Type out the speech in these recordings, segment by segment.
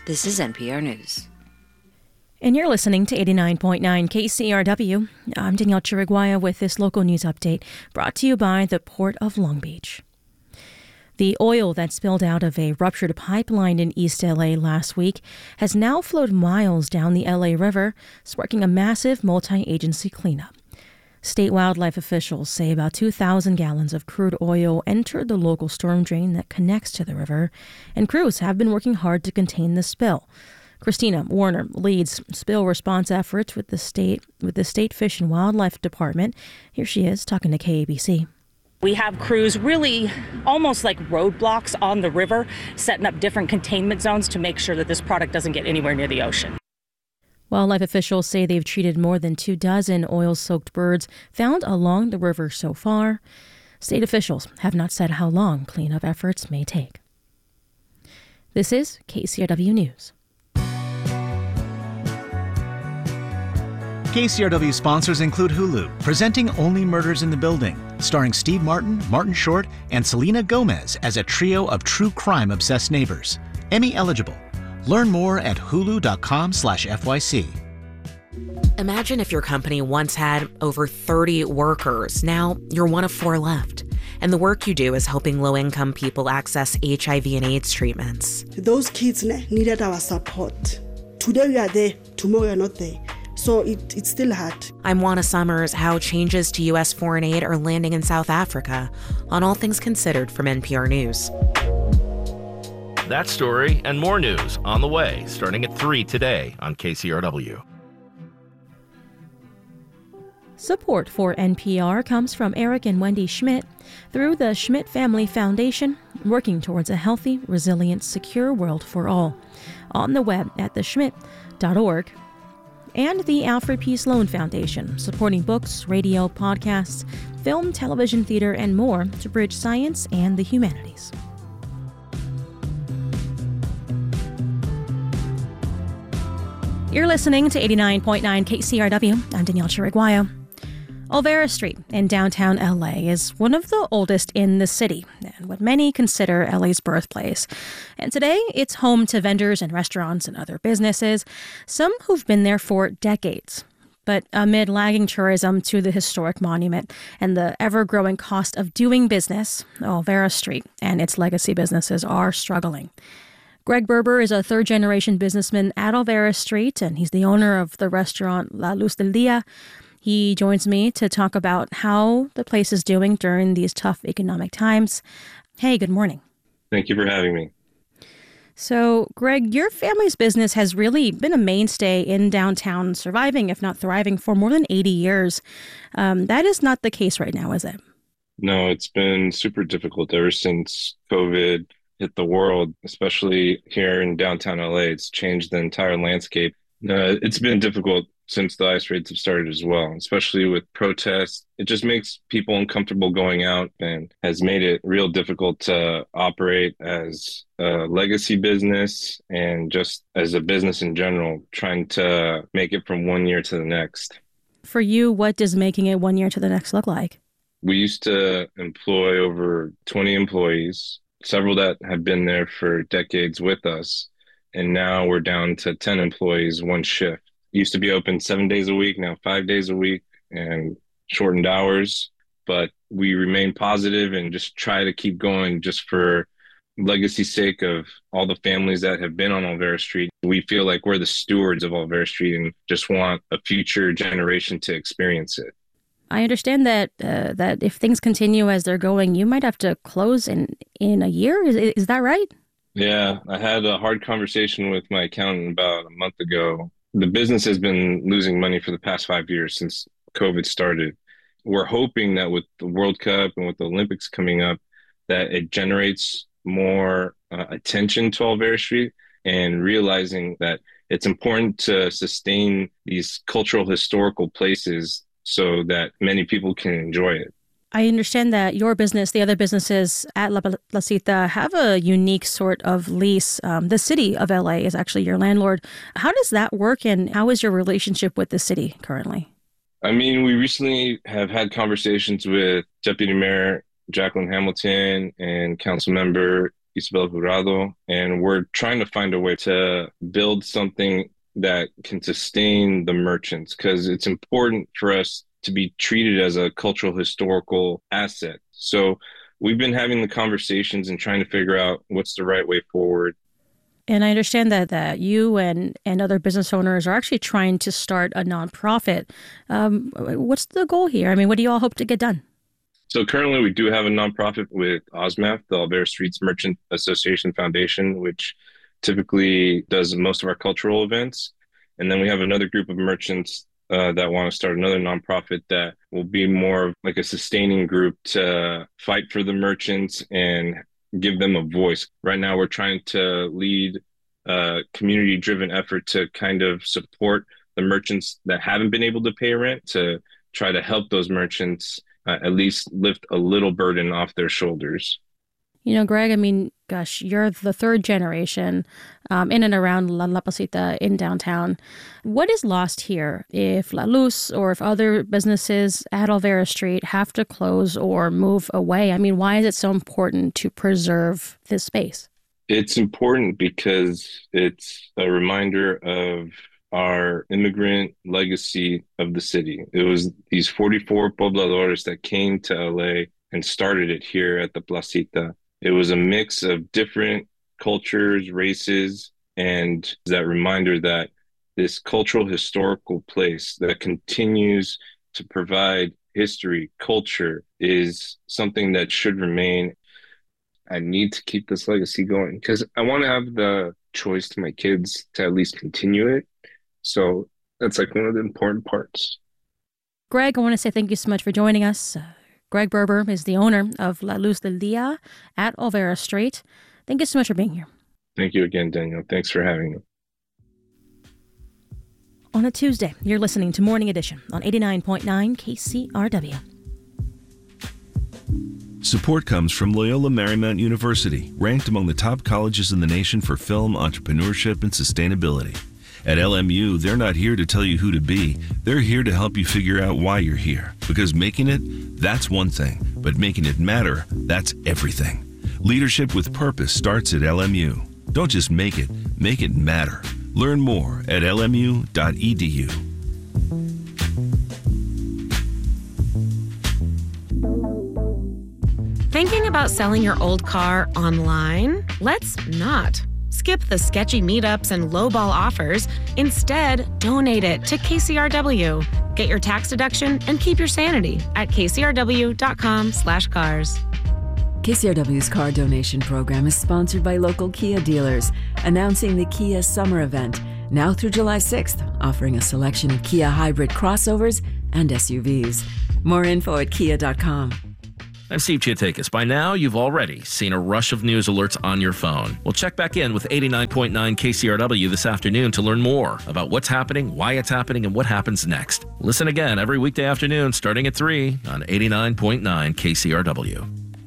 This is NPR News. And you're listening to 89.9 KCRW. I'm Danielle Chiriguaya with this local news update brought to you by the Port of Long Beach. The oil that spilled out of a ruptured pipeline in East LA last week has now flowed miles down the LA River, sparking a massive multi-agency cleanup. State wildlife officials say about 2,000 gallons of crude oil entered the local storm drain that connects to the river, and crews have been working hard to contain the spill. Christina Warner leads spill response efforts with the State Fish and Wildlife Department. Here she is talking to KABC. We have crews really almost like roadblocks on the river, setting up different containment zones to make sure that this product doesn't get anywhere near the ocean. Wildlife officials say they've treated more than 24 oil-soaked birds found along the river so far. State officials have not said how long cleanup efforts may take. This is KCRW News. KCRW sponsors include Hulu, presenting Only Murders in the Building, starring Steve Martin, Martin Short, and Selena Gomez as a trio of true crime-obsessed neighbors. Emmy eligible. Learn more at hulu.com/FYC. Imagine if your company once had over 30 workers. Now you're one of 4 left. And the work you do is helping low-income people access HIV and AIDS treatments. Those kids needed our support. Today we are there, tomorrow we are not there. So it's still hard. I'm Juana Summers. How changes to U.S. foreign aid are landing in South Africa on All Things Considered from NPR News. That story and more news on the way, starting at 3 today on KCRW. Support for NPR comes from Eric and Wendy Schmidt through the Schmidt Family Foundation, working towards a healthy, resilient, secure world for all. On the web at theschmidt.org. And the Alfred P. Sloan Foundation, supporting books, radio, podcasts, film, television, theater, and more to bridge science and the humanities. You're listening to 89.9 KCRW. I'm Danielle Chiriguaya. Olvera Street in downtown LA is one of the oldest in the city and what many consider LA's birthplace. And today, it's home to vendors and restaurants and other businesses, some who've been there for decades. But amid lagging tourism to the historic monument and the ever-growing cost of doing business, Olvera Street and its legacy businesses are struggling. Greg Berber is a third-generation businessman at Olvera Street, and he's the owner of the restaurant La Luz del Dia. He joins me to talk about how the place is doing during these tough economic times. Hey, good morning. Thank you for having me. So, Greg, your family's business has really been a mainstay in downtown, surviving, if not thriving, for more than 80 years. That is not the case right now, is it? No, it's been super difficult ever since COVID hit the world, especially here in downtown LA. It's changed the entire landscape. It's been difficult since the ICE raids have started as well, especially with protests. It just makes people uncomfortable going out and has made it real difficult to operate as a legacy business and just as a business in general, trying to make it from one year to the next. For you, what does making it one year to the next look like? We used to employ over 20 employees, several that had been there for decades with us. And now we're down to 10 employees, one shift. Used to be open 7 days a week, now 5 days a week and shortened hours. But we remain positive and just try to keep going just for legacy's sake of all the families that have been on Olvera Street. We feel like we're the stewards of Olvera Street and just want a future generation to experience it. I understand that that if things continue as they're going, you might have to close in a year. Is that right? Yeah, I had a hard conversation with my accountant about a month ago. The business has been losing money for the past 5 years since COVID started. We're hoping that with the World Cup and with the Olympics coming up, that it generates more attention to Olvera Street and realizing that it's important to sustain these cultural historical places so that many people can enjoy it. I understand that your business, the other businesses at La Placita, have a unique sort of lease. The city of LA is actually your landlord. How does that work, and how is your relationship with the city currently? I mean, we recently have had conversations with Deputy Mayor Jacqueline Hamilton and Councilmember Isabel Jurado, and we're trying to find a way to build something that can sustain the merchants, because it's important for us to be treated as a cultural historical asset. So we've been having the conversations and trying to figure out what's the right way forward. And I understand that you and other business owners are actually trying to start a nonprofit. What's the goal here? I mean, what do you all hope to get done? So currently we do have a nonprofit with OSMAF, the Olvera Streets Merchant Association Foundation, which typically does most of our cultural events. And then we have another group of merchants that want to start another nonprofit that will be more of like a sustaining group to fight for the merchants and give them a voice. Right now, we're trying to lead a community-driven effort to kind of support the merchants that haven't been able to pay rent, to try to help those merchants at least lift a little burden off their shoulders. You know, Greg, I mean, gosh, you're the third generation in and around La Placita in downtown. What is lost here if La Luz or if other businesses at Olvera Street have to close or move away? I mean, why is it so important to preserve this space? It's important because it's a reminder of our immigrant legacy of the city. It was these 44 pobladores that came to LA and started it here at the Placita. It was a mix of different cultures, races, and that reminder that this cultural historical place that continues to provide history, culture, is something that should remain. I need to keep this legacy going because I want to have the choice to my kids to at least continue it. So that's like one of the important parts. Greg, I want to say thank you so much for joining us. Greg Berber is the owner of La Luz del Dia at Olvera Street. Thank you so much for being here. Thank you again, Daniel. Thanks for having me. On a Tuesday, you're listening to Morning Edition on 89.9 KCRW. Support comes from Loyola Marymount University, ranked among the top colleges in the nation for film, entrepreneurship, and sustainability. At LMU, they're not here to tell you who to be. They're here to help you figure out why you're here. Because making it, that's one thing. But making it matter, that's everything. Leadership with purpose starts at LMU. Don't just make it matter. Learn more at lmu.edu. Thinking about selling your old car online? Let's not. Skip the sketchy meetups and lowball offers. Instead, donate it to KCRW. Get your tax deduction and keep your sanity at kcrw.com/cars. KCRW's car donation program is sponsored by local Kia dealers, announcing the Kia Summer Event, now through July 6th, offering a selection of Kia hybrid crossovers and SUVs. More info at kia.com. I'm Steve Chiatakis. By now, you've already seen a rush of news alerts on your phone. We'll check back in with 89.9 KCRW this afternoon to learn more about what's happening, why it's happening, and what happens next. Listen again every weekday afternoon starting at 3 on 89.9 KCRW.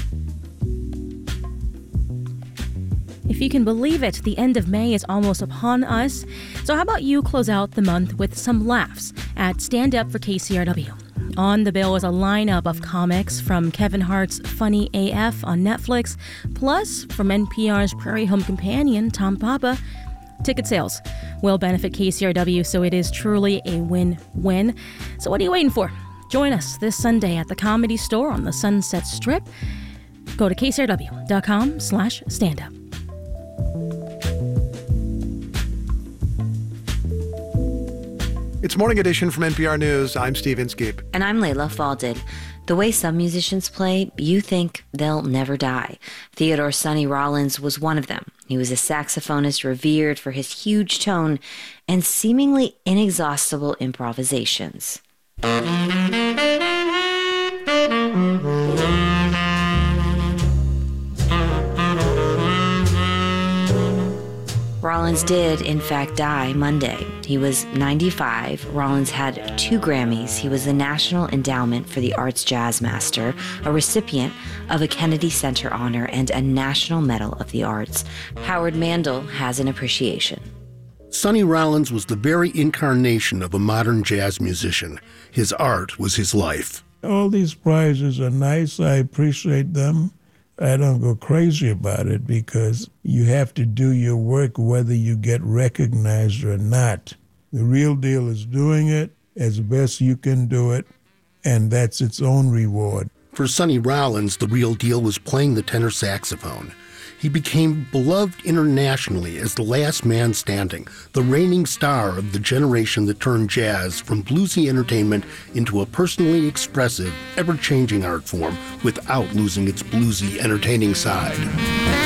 If you can believe it, the end of May is almost upon us. So how about you close out the month with some laughs at Stand Up for KCRW? On the bill is a lineup of comics from Kevin Hart's Funny AF on Netflix, plus from NPR's Prairie Home Companion, Tom Papa. Ticket sales will benefit KCRW, so it is truly a win-win. So what are you waiting for? Join us this Sunday at the Comedy Store on the Sunset Strip. Go to kcrw.com/standup. It's Morning Edition from NPR News. I'm Steve Inskeep. And I'm Layla Falded. The way some musicians play, you think they'll never die. Theodore Sonny Rollins was one of them. He was a saxophonist revered for his huge tone and seemingly inexhaustible improvisations. Rollins did, in fact, die Monday. He was 95. Rollins had 2 Grammys. He was the National Endowment for the Arts Jazz Master, a recipient of a Kennedy Center honor, and a National Medal of the Arts. Howard Mandel has an appreciation. Sonny Rollins was the very incarnation of a modern jazz musician. His art was his life. All these prizes are nice. I appreciate them. I don't go crazy about it because you have to do your work whether you get recognized or not. The real deal is doing it as best you can do it, and that's its own reward. For Sonny Rollins, the real deal was playing the tenor saxophone. He became beloved internationally as the last man standing, the reigning star of the generation that turned jazz from bluesy entertainment into a personally expressive, ever-changing art form without losing its bluesy, entertaining side.